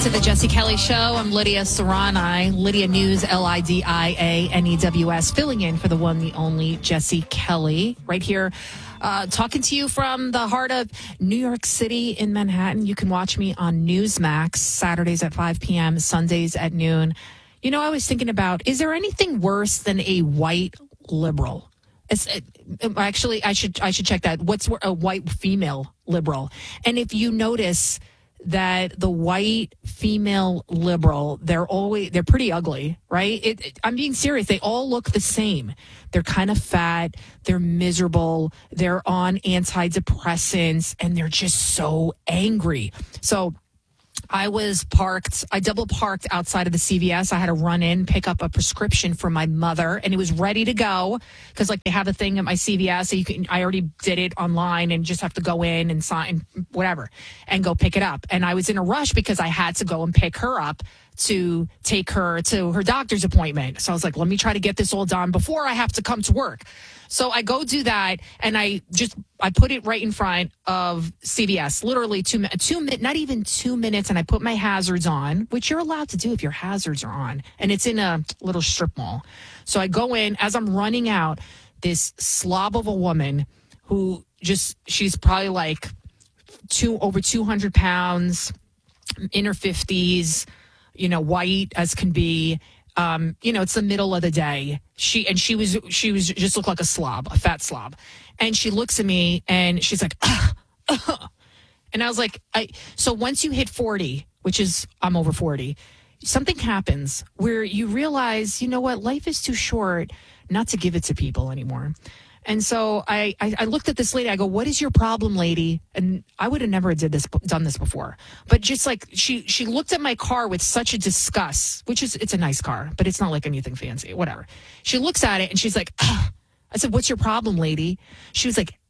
to the Jesse Kelly Show. I'm Lydia Serrani, Lydia News, LIDIANEWS, filling in for the one, the only Jesse Kelly, right here, talking to you from the heart of New York City in Manhattan. You can watch me on Newsmax, Saturdays at 5 p.m., Sundays at noon. You know, I was thinking about, is there anything worse than a white liberal? Actually, I should check that. What's a white female liberal? And if you notice that the white female liberal, they're pretty ugly, right? I'm being serious. They all look the same. They're kind of fat. They're miserable. They're on antidepressants, and they're just so angry. So I double parked outside of the CVS. I had to run in, pick up a prescription for my mother, and it was ready to go because like they have a thing at my CVS. So I already did it online and just have to go in and sign whatever and go pick it up. And I was in a rush because I had to go and pick her up to take her to her doctor's appointment. So I was like, let me try to get this all done before I have to come to work. So I go do that, and I put it right in front of CVS, literally 2 minutes, not even 2 minutes, and I put my hazards on, which you're allowed to do if your hazards are on, and it's in a little strip mall. So I go in, as I'm running out, this slob of a woman who she's probably like over 200 pounds, in her 50s, white as can be. It's the middle of the day. She was just looked like a fat slob. And she looks at me and she's like, and I was like, so once you hit 40, which is, I'm over 40, something happens where you realize, you know what, life is too short not to give it to people anymore. And so I looked at this lady. I go, what is your problem, lady? And I would have never done this before. But just like she looked at my car with such a disgust, it's a nice car, but it's not like anything fancy, whatever. She looks at it and she's like, ugh. I said, what's your problem, lady? She was like,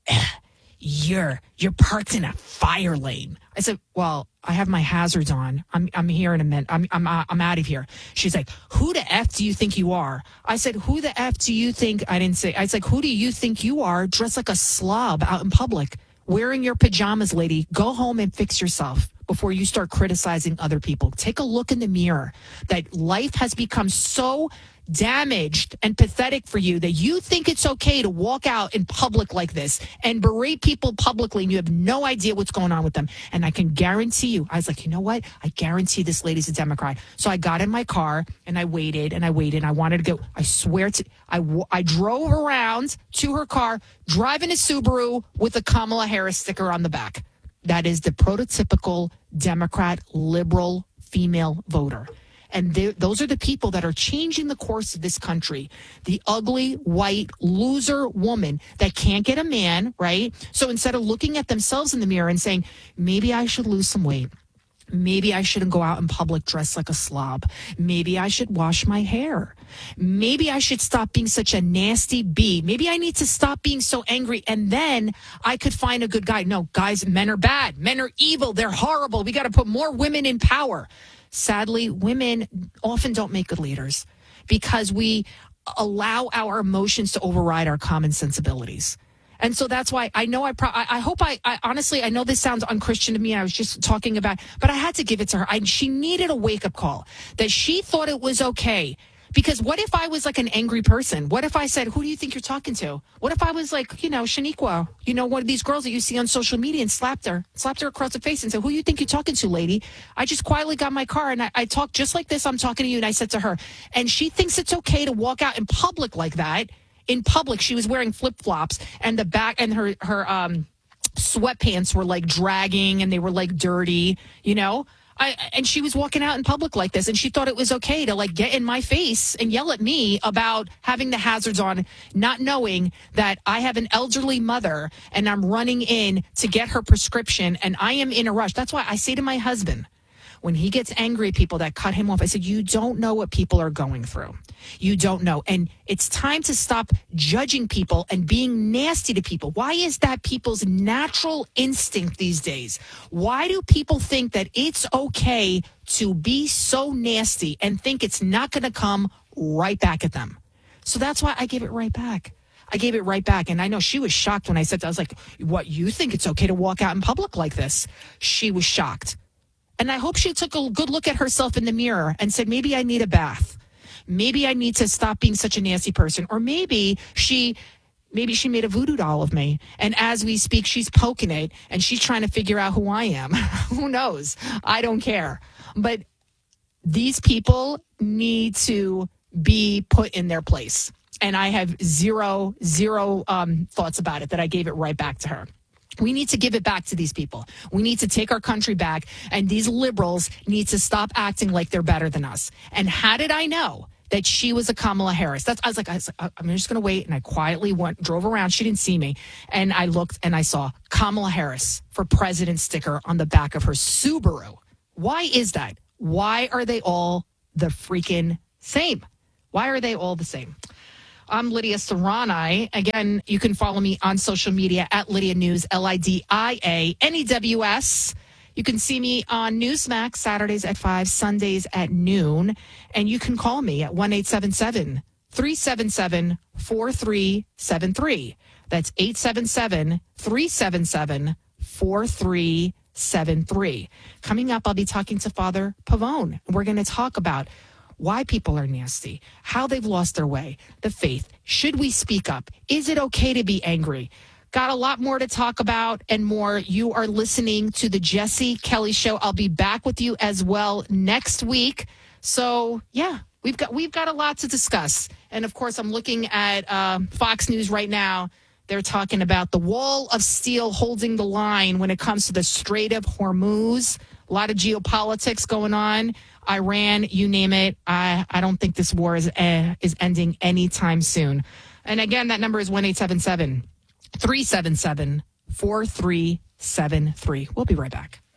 you're parked in a fire lane. I said, well, I have my hazards on. I'm here in a minute. I'm out of here. She's like, who the F do you think you are? I said, who the F do you think? I didn't say. I was like, who do you think you are dressed like a slob out in public, wearing your pajamas, lady? Go home and fix yourself before you start criticizing other people. Take a look in the mirror. That life has become so damaged and pathetic for you that you think it's okay to walk out in public like this and berate people publicly, and you have no idea what's going on with them. And I can guarantee you, I was like, you know what? I guarantee this lady's a Democrat. So I got in my car and I waited and I waited. I wanted to go. I swear to, I drove around to her car, driving a Subaru with a Kamala Harris sticker on the back. That is the prototypical Democrat liberal female voter. And those are the people that are changing the course of this country. The ugly, white, loser woman that can't get a man, right? So instead of looking at themselves in the mirror and saying, maybe I should lose some weight. Maybe I shouldn't go out in public dressed like a slob. Maybe I should wash my hair. Maybe I should stop being such a nasty bee. Maybe I need to stop being so angry, and then I could find a good guy. No, guys, men are bad. Men are evil. They're horrible. We got to put more women in power. Sadly, women often don't make good leaders because we allow our emotions to override our common sensibilities. And so that's why I know I hope I honestly, I know this sounds unchristian to me. I was just talking about, but I had to give it to her. She needed a wake up call that she thought it was okay. Because what if I was like an angry person? What if I said, who do you think you're talking to? What if I was like, Shaniqua, one of these girls that you see on social media, and slapped her across the face and said, who do you think you're talking to, lady? I just quietly got in my car and I talked just like this. I'm talking to you. And I said to her, and she thinks it's okay to walk out in public like that. In public, she was wearing flip-flops and the back and her sweatpants were like dragging and they were like dirty, and she was walking out in public like this, and she thought it was okay to like get in my face and yell at me about having the hazards on, not knowing that I have an elderly mother and I'm running in to get her prescription and I am in a rush. That's why I say to my husband, when he gets angry at people that cut him off, I said, you don't know what people are going through. You don't know. And it's time to stop judging people and being nasty to people. Why is that people's natural instinct these days? Why do people think that it's okay to be so nasty and think it's not going to come right back at them? So that's why I gave it right back. I gave it right back. And I know she was shocked when I said that. I was like, what, you think it's okay to walk out in public like this? She was shocked. And I hope she took a good look at herself in the mirror and said, maybe I need a bath. Maybe I need to stop being such a nasty person. Or maybe she made a voodoo doll of me. And as we speak, she's poking it and she's trying to figure out who I am. Who knows? I don't care. But these people need to be put in their place. And I have zero thoughts about it, that I gave it right back to her. We need to give it back to these people. We need to take our country back. And these liberals need to stop acting like they're better than us. And how did I know that she was a Kamala Harris? I was like, I'm just going to wait. And I quietly drove around. She didn't see me. And I looked and I saw Kamala Harris for president sticker on the back of her Subaru. Why is that? Why are they all the freaking same? Why are they all the same? I'm Lydia Serrani. Again, you can follow me on social media at Lydia News, LIDIA, NEWS. You can see me on Newsmax Saturdays at 5, Sundays at noon. And you can call me at 1-877-377-4373. That's 877-377-4373. Coming up, I'll be talking to Father Pavone. We're going to talk about why people are nasty, how they've lost their way, the faith. Should we speak up? Is it okay to be angry? Got a lot more to talk about and more. You are listening to the Jesse Kelly Show. I'll be back with you as well next week. So, yeah, we've got a lot to discuss. And, of course, I'm looking at Fox News right now. They're talking about the wall of steel holding the line when it comes to the Strait of Hormuz. A lot of geopolitics going on. Iran, you name it. I don't think this war is ending anytime soon. And again, that number is 1-877-377-4373. We'll be right back.